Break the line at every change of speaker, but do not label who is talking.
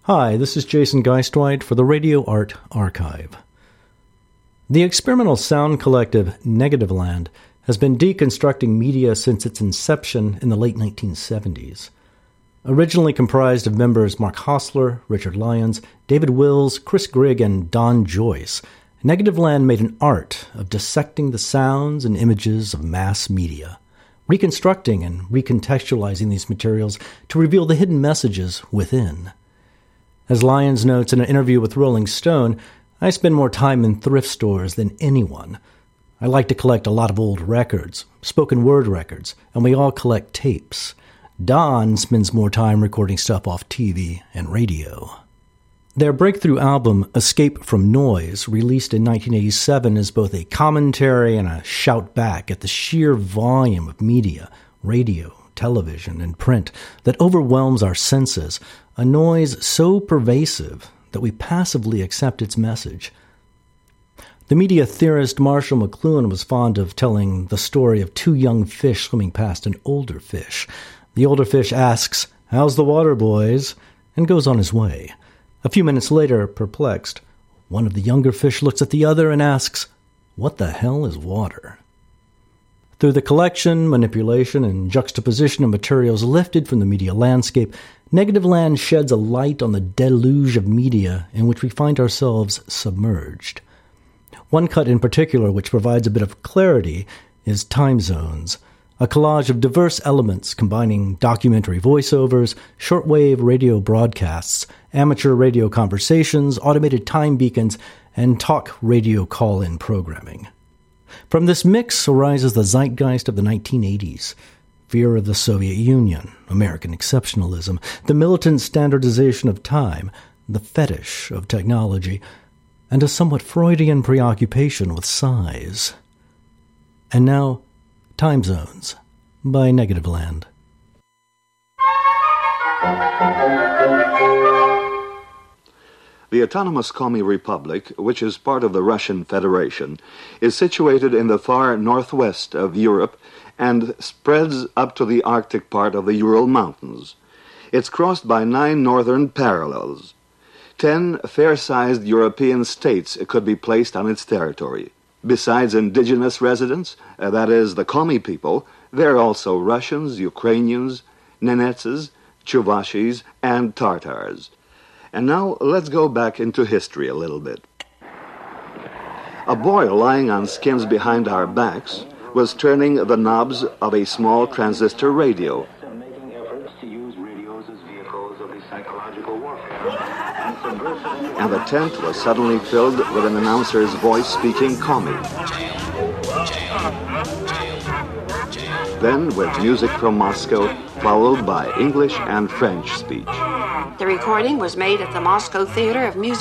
Hi, this is Jason Geistweit for the Radio Art Archive. The experimental sound collective Negativland has been deconstructing media since its inception in the late 1970s. Originally comprised of members Mark Hostler, Richard Lyons, David Wills, Chris Grigg, and Don Joyce, Negativland made an art of dissecting the sounds and images of mass media, reconstructing and recontextualizing these materials to reveal the hidden messages within. As Lyons notes in an interview with Rolling Stone, I spend more time in thrift stores than anyone. I like to collect a lot of old records, spoken word records, and we all collect tapes. Don spends more time recording stuff off TV and radio. Their breakthrough album, Escape from Noise, released in 1987, is both a commentary and a shout back at the sheer volume of media, radio, television, and print that overwhelms our senses, a noise so pervasive that we passively accept its message. The media theorist Marshall McLuhan was fond of telling the story of two young fish swimming past an older fish. The older fish asks, "How's the water, boys?" and goes on his way. A few minutes later, perplexed, one of the younger fish looks at the other and asks, "What the hell is water?" Through the collection, manipulation, and juxtaposition of materials lifted from the media landscape, Negativland sheds a light on the deluge of media in which we find ourselves submerged. One cut in particular which provides a bit of clarity is Time Zones, a collage of diverse elements combining documentary voiceovers, shortwave radio broadcasts, amateur radio conversations, automated time beacons, and talk radio call-in programming. From this mix arises the zeitgeist of the 1980s, fear of the Soviet Union, American exceptionalism, the militant standardization of time, the fetish of technology, and a somewhat Freudian preoccupation with size. And now, Time Zones by Negativland.
The autonomous Komi Republic, which is part of the Russian Federation, is situated in the far northwest of Europe and spreads up to the Arctic part of the Ural Mountains. It's crossed by 9 northern parallels. 10 fair-sized European states could be placed on its territory. Besides indigenous residents, that is, the Komi people, there are also Russians, Ukrainians, Nenetses, Chuvashis, and Tartars. And now let's go back into history a little bit. A boy lying on skins behind our backs was turning the knobs of a small transistor radio. And the tent was suddenly filled with an announcer's voice speaking Komi. Then with music from Moscow, followed by English and French speech.
The recording was made at the Moscow Theater of Music.